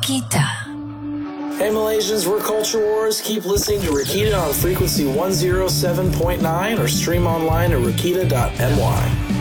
Rakita. Hey Malaysians, we're Culture Wars. Keep listening to Rakita on frequency 107.9 or stream online at rakita.my.